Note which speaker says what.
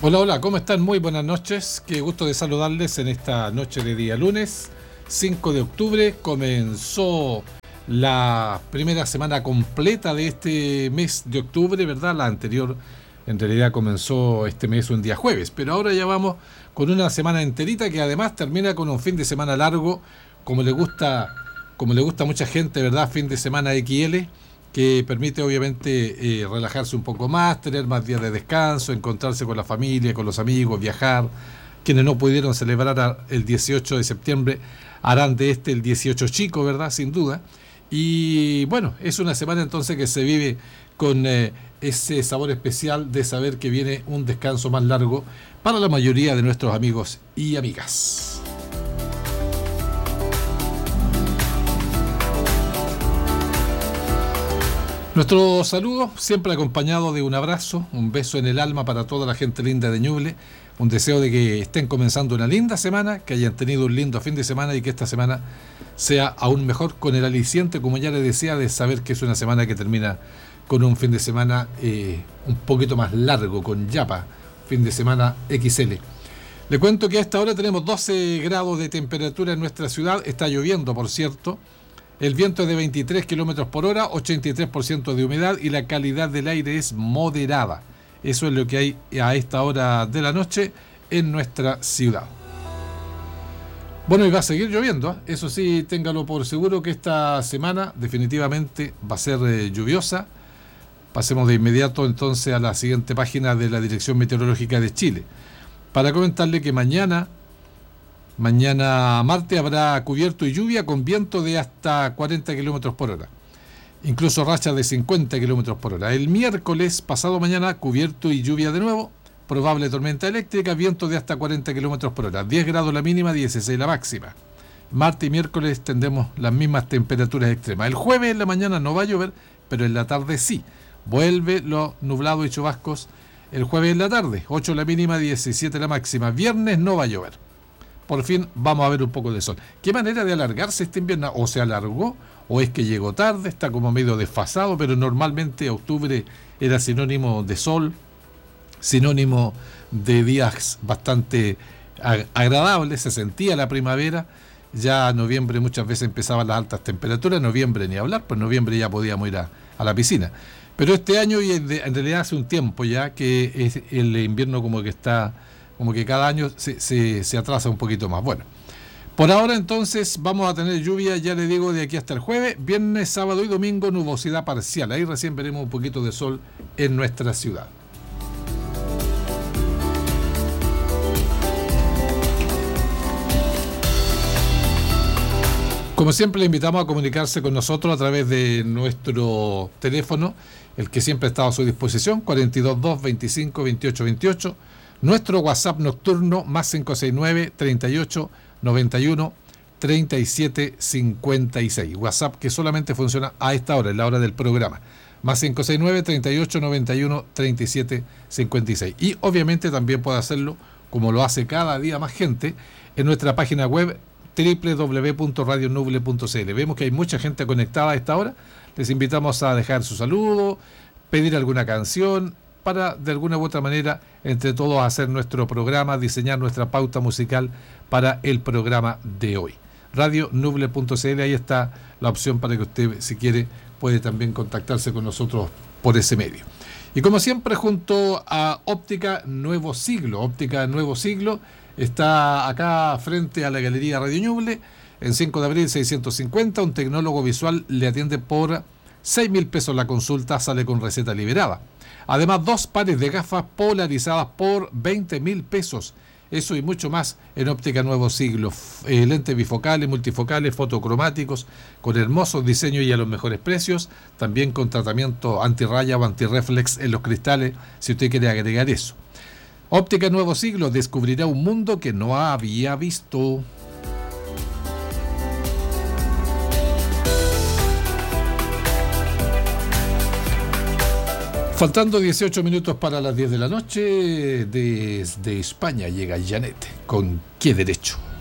Speaker 1: Hola, hola, ¿cómo están? Muy buenas noches. Qué gusto de saludarles en esta noche de día lunes, 5 de octubre. Comenzó la primera semana completa de este mes de octubre, ¿verdad? La anterior en realidad comenzó este mes un día jueves, pero ahora ya vamos con una semana enterita que además termina con un fin de semana largo, como como le gusta a mucha gente, ¿verdad? Fin de semana XL, que permite obviamente relajarse un poco más, tener más días de descanso, encontrarse con la familia, con los amigos, viajar. Quienes no pudieron celebrar el 18 de septiembre harán de este el 18 chico, ¿verdad? Sin duda. Y bueno, es una semana entonces que se vive con ese sabor especial de saber que viene un descanso más largo para la mayoría de nuestros amigos y amigas. Nuestro saludo siempre acompañado de un abrazo, un beso en el alma para toda la gente linda de Ñuble, un deseo de que estén comenzando una linda semana, que hayan tenido un lindo fin de semana y que esta semana sea aún mejor, con el aliciente, como ya les decía, de saber que es una semana que termina con un fin de semana un poquito más largo, con Yapa, fin de semana XL. Le cuento que a esta hora tenemos 12 grados de temperatura en nuestra ciudad, está lloviendo por cierto. El viento es de 23 kilómetros por hora, 83% de humedad y la calidad del aire es moderada. Eso es lo que hay a esta hora de la noche en nuestra ciudad. Bueno, y va a seguir lloviendo, ¿eh? Eso sí, téngalo por seguro que esta semana definitivamente va a ser lluviosa. Pasemos de inmediato entonces a la siguiente página de la Dirección Meteorológica de Chile, para comentarle que mañana martes habrá cubierto y lluvia con viento de hasta 40 kilómetros por hora, incluso rachas de 50 kilómetros por hora. El miércoles, pasado mañana, cubierto y lluvia de nuevo, probable tormenta eléctrica, viento de hasta 40 kilómetros por hora, 10 grados la mínima, 16 la máxima. Martes y miércoles tendremos las mismas temperaturas extremas. El jueves en la mañana no va a llover, pero en la tarde sí. Vuelve los nublados y chubascos el jueves en la tarde, 8 la mínima, 17 la máxima. Viernes no va a llover. Por fin vamos a ver un poco de sol. ¿Qué manera de alargarse este invierno? O se alargó, o es que llegó tarde, está como medio desfasado, pero normalmente octubre era sinónimo de sol, sinónimo de días bastante agradables, se sentía la primavera. Ya en noviembre muchas veces empezaban las altas temperaturas, noviembre ni hablar, pues en noviembre ya podíamos ir a la piscina. Pero este año, y en realidad hace un tiempo ya, que es el invierno como que cada año se atrasa un poquito más. Bueno, por ahora entonces vamos a tener lluvia, ya le digo, de aquí hasta el jueves, viernes, sábado y domingo, nubosidad parcial. Ahí recién veremos un poquito de sol en nuestra ciudad. Como siempre, le invitamos a comunicarse con nosotros a través de nuestro teléfono, el que siempre está a su disposición, 422 25 28 28. Nuestro WhatsApp nocturno, más 569 38 91 37 56. WhatsApp que solamente funciona a esta hora, en la hora del programa. Más 569 38 91 37 56. Y obviamente también puede hacerlo, como lo hace cada día más gente, en nuestra página web www.radionuble.cl. Vemos que hay mucha gente conectada a esta hora. Les invitamos a dejar su saludo, pedir alguna canción, para de alguna u otra manera entre todos hacer nuestro programa, diseñar nuestra pauta musical para el programa de hoy. Radionuble.cl, ahí está la opción para que usted, si quiere, puede también contactarse con nosotros por ese medio. Y como siempre, junto a Óptica Nuevo Siglo. Óptica Nuevo Siglo está acá frente a la Galería Radio Ñuble, en 5 de abril 650. Un tecnólogo visual le atiende por 6.000 pesos la consulta, sale con receta liberada. Además, 2 pares de gafas polarizadas por 20.000 pesos. Eso y mucho más en Óptica Nuevo Siglo. Lentes bifocales, multifocales, fotocromáticos, con hermosos diseños y a los mejores precios. También con tratamiento antirraya o antirreflex en los cristales, si usted quiere agregar eso. Óptica Nuevo Siglo, descubrirá un mundo que no había visto. Faltando 18 minutos para las 10 de la noche, desde España llega Janet. ¿Con qué derecho?